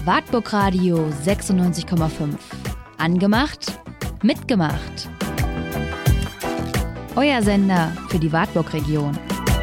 Wartburg Radio 96,5. Angemacht, mitgemacht. Euer Sender für die Wartburg-Region.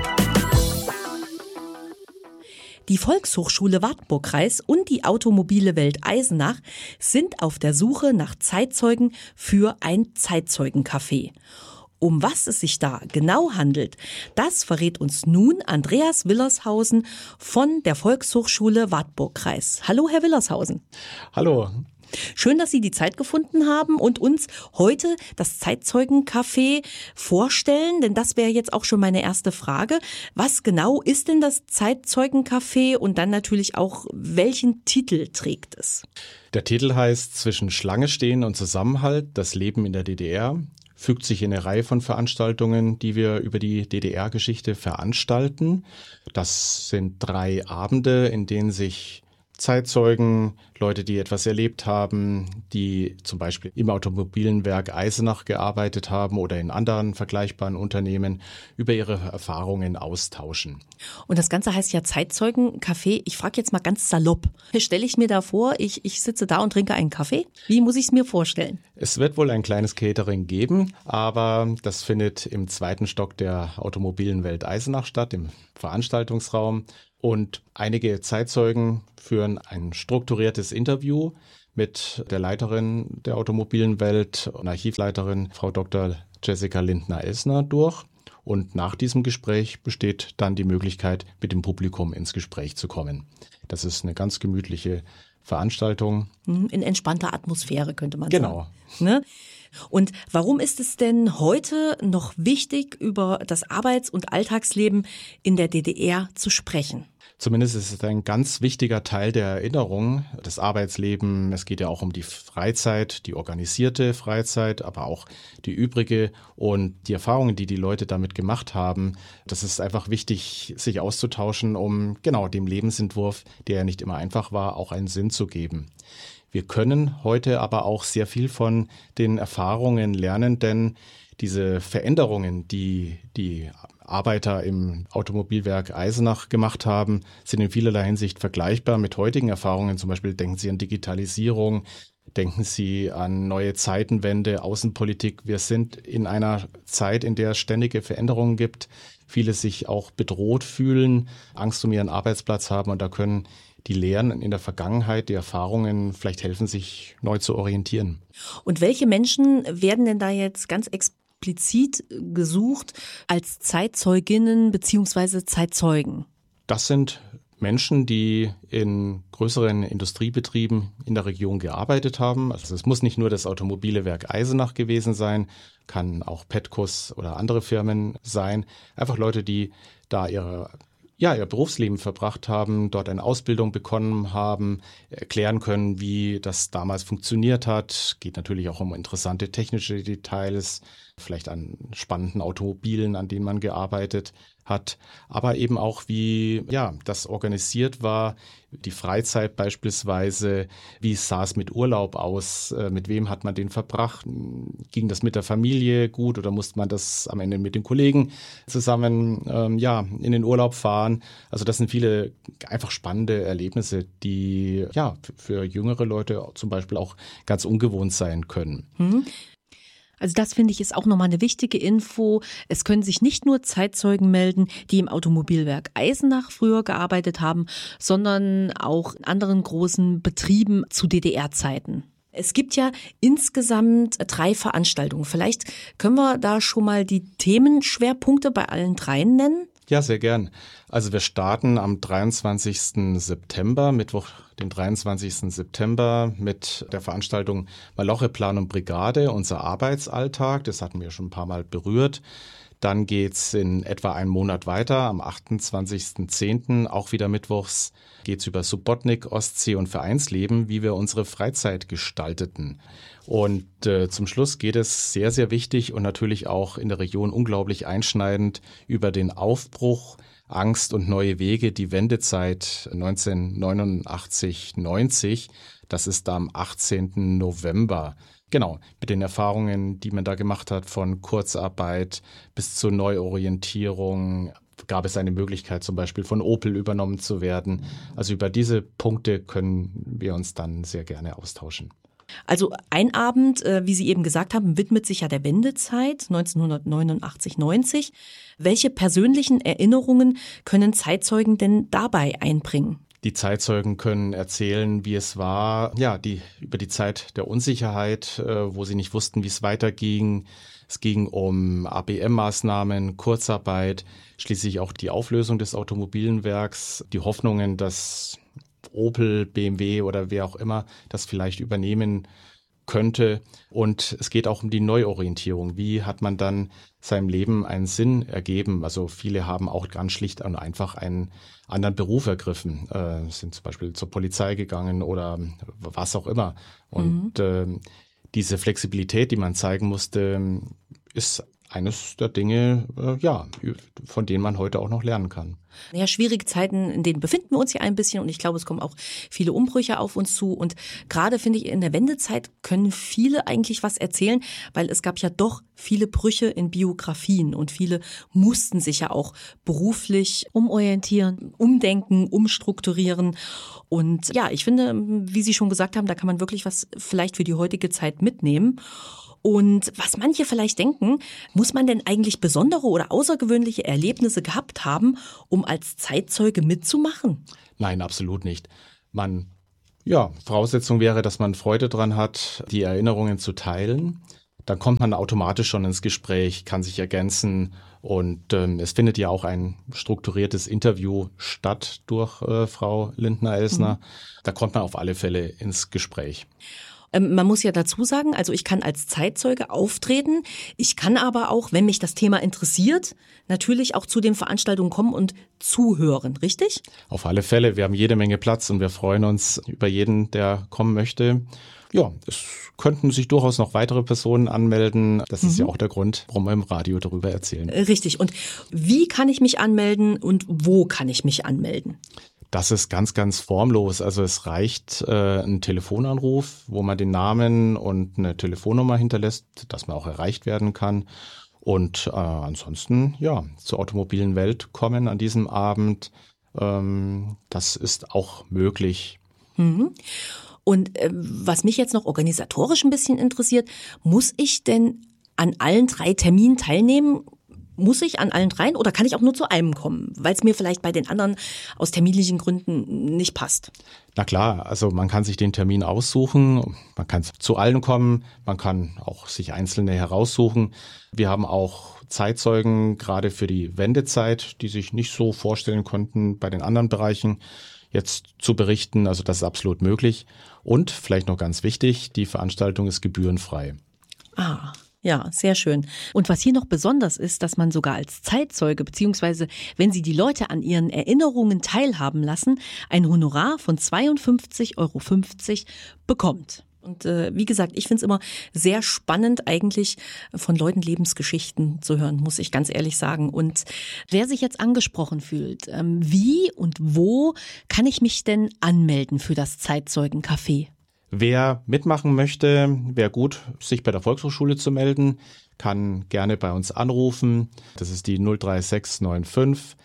Die Volkshochschule Wartburg-Kreis und die Automobile Welt Eisenach sind auf der Suche nach Zeitzeugen für ein Zeitzeugencafé. Um was es sich da genau handelt, das verrät uns nun Andreas Willershausen von der Volkshochschule Wartburg-Kreis. Hallo, Herr Willershausen. Hallo. Schön, dass Sie die Zeit gefunden haben und uns heute das Zeitzeugencafé vorstellen, denn das wäre jetzt auch schon meine erste Frage. Was genau ist denn das Zeitzeugencafé und dann natürlich auch, welchen Titel trägt es? Der Titel heißt Zwischen Schlange stehen und Zusammenhalt, das Leben in der DDR. Fügt sich in eine Reihe von Veranstaltungen, die wir über die DDR-Geschichte veranstalten. Das sind 3 Abende, in denen sich Zeitzeugen, Leute, die etwas erlebt haben, die zum Beispiel im Automobilenwerk Eisenach gearbeitet haben oder in anderen vergleichbaren Unternehmen, über ihre Erfahrungen austauschen. Und das Ganze heißt ja Zeitzeugencafé. Ich frage jetzt mal ganz salopp. Stelle ich mir da vor, ich sitze da und trinke einen Kaffee? Wie muss ich es mir vorstellen? Es wird wohl ein kleines Catering geben, aber das findet im 2. Stock der Automobilen Welt Eisenach statt, im Veranstaltungsraum. Und einige Zeitzeugen führen ein strukturiertes Interview mit der Leiterin der Automobilen Welt und Archivleiterin Frau Dr. Jessica Lindner-Elsner durch. Und nach diesem Gespräch besteht dann die Möglichkeit, mit dem Publikum ins Gespräch zu kommen. Das ist eine ganz gemütliche Veranstaltung. In entspannter Atmosphäre, könnte man sagen. Genau. Ne? Und warum ist es denn heute noch wichtig, über das Arbeits- und Alltagsleben in der DDR zu sprechen? Zumindest ist es ein ganz wichtiger Teil der Erinnerung, das Arbeitsleben. Es geht ja auch um die Freizeit, die organisierte Freizeit, aber auch die übrige und die Erfahrungen, die die Leute damit gemacht haben. Das ist einfach wichtig, sich auszutauschen, um genau dem Lebensentwurf, der ja nicht immer einfach war, auch einen Sinn zu geben. Wir können heute aber auch sehr viel von den Erfahrungen lernen, denn diese Veränderungen, die die Arbeiter im Automobilwerk Eisenach gemacht haben, sind in vielerlei Hinsicht vergleichbar mit heutigen Erfahrungen. Zum Beispiel denken Sie an Digitalisierung, denken Sie an neue Zeitenwende, Außenpolitik. Wir sind in einer Zeit, in der es ständige Veränderungen gibt, viele sich auch bedroht fühlen, Angst um ihren Arbeitsplatz haben und da können die Lehren in der Vergangenheit, die Erfahrungen vielleicht helfen, sich neu zu orientieren. Und welche Menschen werden denn da jetzt ganz explizit gesucht als Zeitzeuginnen bzw. Zeitzeugen? Das sind Menschen, die in größeren Industriebetrieben in der Region gearbeitet haben. Also es muss nicht nur das Automobile Werk Eisenach gewesen sein, kann auch Petcos oder andere Firmen sein. Einfach Leute, die da ihr Berufsleben verbracht haben, dort eine Ausbildung bekommen haben, erklären können, wie das damals funktioniert hat. Geht natürlich auch um interessante technische Details, vielleicht an spannenden Automobilen, an denen man gearbeitet hat, aber eben auch, wie das organisiert war, die Freizeit beispielsweise, wie sah es mit Urlaub aus, mit wem hat man den verbracht, ging das mit der Familie gut oder musste man das am Ende mit den Kollegen zusammen in den Urlaub fahren. Also das sind viele einfach spannende Erlebnisse, die für jüngere Leute zum Beispiel auch ganz ungewohnt sein können. Also das finde ich ist auch nochmal eine wichtige Info. Es können sich nicht nur Zeitzeugen melden, die im Automobilwerk Eisenach früher gearbeitet haben, sondern auch in anderen großen Betrieben zu DDR-Zeiten. Es gibt ja insgesamt 3 Veranstaltungen. Vielleicht können wir da schon mal die Themenschwerpunkte bei allen 3 nennen? Ja, sehr gern. Also wir starten am 23. September, Mittwoch, den 23. September mit der Veranstaltung Maloche Plan und Brigade, unser Arbeitsalltag. Das hatten wir schon ein paar Mal berührt. Dann geht's in etwa einen Monat weiter. Am 28.10., auch wieder mittwochs, geht's über Subotnik, Ostsee und Vereinsleben, wie wir unsere Freizeit gestalteten. Und zum Schluss geht es sehr, sehr wichtig und natürlich auch in der Region unglaublich einschneidend über den Aufbruch, Angst und neue Wege, die Wendezeit 1989-90. Das ist am 18. November. Genau, mit den Erfahrungen, die man da gemacht hat, von Kurzarbeit bis zur Neuorientierung, gab es eine Möglichkeit, zum Beispiel von Opel übernommen zu werden. Also über diese Punkte können wir uns dann sehr gerne austauschen. Also ein Abend, wie Sie eben gesagt haben, widmet sich ja der Wendezeit 1989-90. Welche persönlichen Erinnerungen können Zeitzeugen denn dabei einbringen? Die Zeitzeugen können erzählen, wie es war, über die Zeit der Unsicherheit, wo sie nicht wussten, wie es weiterging. Es ging um ABM-Maßnahmen, Kurzarbeit, schließlich auch die Auflösung des Automobilwerks, die Hoffnungen, dass Opel, BMW oder wer auch immer das vielleicht übernehmen könnte. Und es geht auch um die Neuorientierung. Wie hat man dann seinem Leben einen Sinn ergeben? Also viele haben auch ganz schlicht und einfach einen anderen Beruf ergriffen, sind zum Beispiel zur Polizei gegangen oder was auch immer. Und diese Flexibilität, die man zeigen musste, ist eines der Dinge, von denen man heute auch noch lernen kann. Ja, schwierige Zeiten, in denen befinden wir uns ja ein bisschen und ich glaube, es kommen auch viele Umbrüche auf uns zu und gerade finde ich, in der Wendezeit können viele eigentlich was erzählen, weil es gab ja doch viele Brüche in Biografien und viele mussten sich ja auch beruflich umorientieren, umdenken, umstrukturieren und ja, ich finde, wie Sie schon gesagt haben, da kann man wirklich was vielleicht für die heutige Zeit mitnehmen. Und was manche vielleicht denken, muss man denn eigentlich besondere oder außergewöhnliche Erlebnisse gehabt haben, um als Zeitzeuge mitzumachen? Nein, absolut nicht. Voraussetzung wäre, dass man Freude dran hat, die Erinnerungen zu teilen. Dann kommt man automatisch schon ins Gespräch, kann sich ergänzen und es findet ja auch ein strukturiertes Interview statt durch Frau Lindner-Elsner. Da kommt man auf alle Fälle ins Gespräch. Man muss ja dazu sagen, also ich kann als Zeitzeuge auftreten, ich kann aber auch, wenn mich das Thema interessiert, natürlich auch zu den Veranstaltungen kommen und zuhören, richtig? Auf alle Fälle, wir haben jede Menge Platz und wir freuen uns über jeden, der kommen möchte. Ja, es könnten sich durchaus noch weitere Personen anmelden. Das ist ja auch der Grund, warum wir im Radio darüber erzählen. Richtig. Und wie kann ich mich anmelden und wo kann ich mich anmelden? Das ist ganz, ganz formlos. Also es reicht ein Telefonanruf, wo man den Namen und eine Telefonnummer hinterlässt, dass man auch erreicht werden kann. Und ansonsten, zur automobilen Welt kommen an diesem Abend. Das ist auch möglich. Und was mich jetzt noch organisatorisch ein bisschen interessiert, muss ich denn an allen 3 Terminen teilnehmen? Muss ich an allen 3 oder kann ich auch nur zu einem kommen, weil es mir vielleicht bei den anderen aus terminlichen Gründen nicht passt? Na klar, also man kann sich den Termin aussuchen, man kann zu allen kommen, man kann auch sich einzelne heraussuchen. Wir haben auch Zeitzeugen, gerade für die Wendezeit, die sich nicht so vorstellen konnten, bei den anderen Bereichen jetzt zu berichten. Also das ist absolut möglich. Und vielleicht noch ganz wichtig, die Veranstaltung ist gebührenfrei. Ja, sehr schön. Und was hier noch besonders ist, dass man sogar als Zeitzeuge, beziehungsweise wenn Sie die Leute an ihren Erinnerungen teilhaben lassen, ein Honorar von 52,50 € bekommt. Und wie gesagt, ich finde es immer sehr spannend, eigentlich von Leuten Lebensgeschichten zu hören, muss ich ganz ehrlich sagen. Und wer sich jetzt angesprochen fühlt, wie und wo kann ich mich denn anmelden für das Zeitzeugencafé? Wer mitmachen möchte, wäre gut, sich bei der Volkshochschule zu melden, kann gerne bei uns anrufen. Das ist die 03695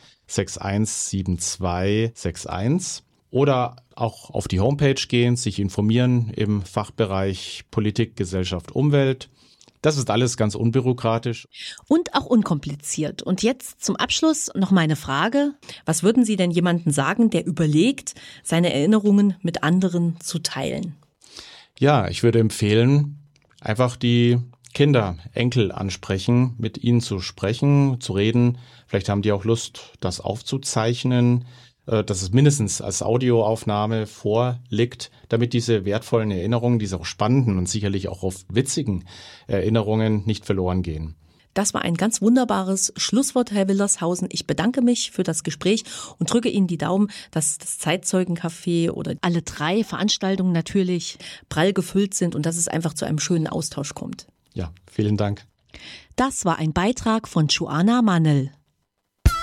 617261 oder auch auf die Homepage gehen, sich informieren im Fachbereich Politik, Gesellschaft, Umwelt. Das ist alles ganz unbürokratisch. Und auch unkompliziert. Und jetzt zum Abschluss noch meine Frage. Was würden Sie denn jemandem sagen, der überlegt, seine Erinnerungen mit anderen zu teilen? Ja, ich würde empfehlen, einfach die Kinder, Enkel ansprechen, mit ihnen zu sprechen, zu reden. Vielleicht haben die auch Lust, das aufzuzeichnen, dass es mindestens als Audioaufnahme vorliegt, damit diese wertvollen Erinnerungen, diese auch spannenden und sicherlich auch oft witzigen Erinnerungen nicht verloren gehen. Das war ein ganz wunderbares Schlusswort, Herr Willershausen. Ich bedanke mich für das Gespräch und drücke Ihnen die Daumen, dass das Zeitzeugencafé oder alle 3 Veranstaltungen natürlich prall gefüllt sind und dass es einfach zu einem schönen Austausch kommt. Ja, vielen Dank. Das war ein Beitrag von Joanna Mannel.